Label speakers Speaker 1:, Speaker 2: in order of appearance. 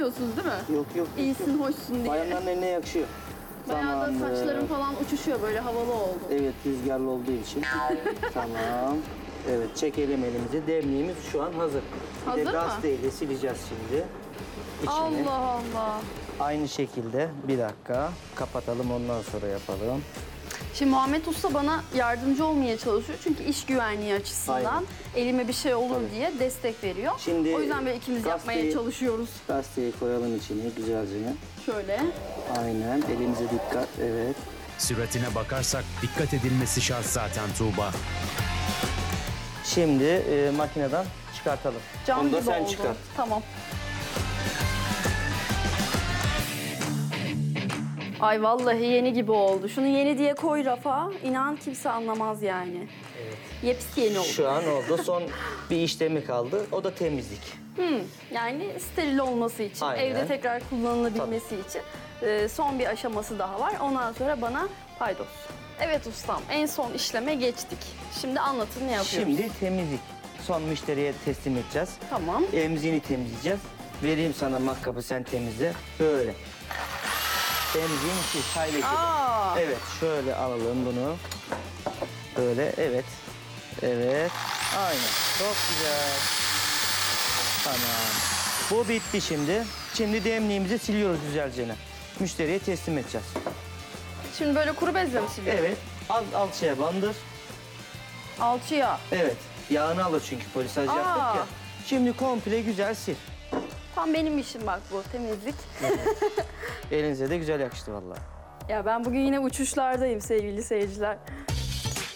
Speaker 1: demiyorsunuz değil mi?
Speaker 2: Yok yok.
Speaker 1: İyisin, hoşsun diye.
Speaker 2: Bayanların eline yakışıyor.
Speaker 1: Bayağı da
Speaker 2: Tamamdır.
Speaker 1: saçlarım falan uçuşuyor, böyle havalı oldu.
Speaker 2: Evet, rüzgarlı olduğu için. Tamam. Evet, çekelim elimizi. Demliğimiz şu an hazır.
Speaker 1: Hazır
Speaker 2: Bir de
Speaker 1: mı?
Speaker 2: gazeteyle sileceğiz şimdi. İçini.
Speaker 1: Allah Allah.
Speaker 2: Aynı şekilde bir dakika kapatalım, ondan sonra yapalım.
Speaker 1: Şimdi Muhammed Usta bana yardımcı olmaya çalışıyor. Çünkü iş güvenliği açısından
Speaker 2: Aynen.
Speaker 1: elime bir şey olur
Speaker 2: Tabii.
Speaker 1: diye destek veriyor.
Speaker 2: Şimdi
Speaker 1: o yüzden böyle ikimiz yapmaya
Speaker 2: gazeteyi-
Speaker 1: çalışıyoruz.
Speaker 2: Gazeteyi koyalım içine güzelce.
Speaker 1: Şöyle.
Speaker 2: Aynen, elimize dikkat, evet.
Speaker 3: Süratine bakarsak dikkat edilmesi şart zaten Tuğba.
Speaker 2: Şimdi makineden çıkartalım.
Speaker 1: Cam
Speaker 2: Onu da
Speaker 1: gibi
Speaker 2: sen
Speaker 1: oldu.
Speaker 2: çıkart.
Speaker 1: Tamam. Ay vallahi yeni gibi oldu. Şunu yeni diye koy rafa. İnan kimse anlamaz yani.
Speaker 2: Evet.
Speaker 1: Yepyeni oldu.
Speaker 2: Şu an oldu. Son bir işlemi kaldı. O da temizlik.
Speaker 1: Yani steril olması için,
Speaker 2: Aynen.
Speaker 1: evde tekrar kullanılabilmesi için son bir aşaması daha var. Ondan sonra bana paydos. Evet ustam, en son işleme geçtik. Şimdi anlatın ne yapıyoruz?
Speaker 2: Şimdi temizlik. Son müşteriye teslim edeceğiz.
Speaker 1: Tamam.
Speaker 2: Emziğini temizleyeceğiz. Vereyim sana matkapı, sen temizle. Böyle. Emziğin içi çay lekesi.
Speaker 1: Aa,
Speaker 2: Evet, şöyle alalım bunu. Böyle, evet. Evet. Aynen. Çok güzel. Tamam. Bu bitti şimdi. Şimdi demliğimizi siliyoruz güzelce. Müşteriye teslim edeceğiz.
Speaker 1: şimdi böyle kuru bezle mi siliyoruz?
Speaker 2: Evet. Alçıya bandır.
Speaker 1: Alçıya.
Speaker 2: Evet. Yağını alır çünkü polisaj yaptık ya. Şimdi komple güzel sil.
Speaker 1: Tam benim işim bak bu, temizlik.
Speaker 2: Elinize de güzel yakıştı vallahi.
Speaker 1: Ya ben bugün yine uçuşlardayım sevgili seyirciler.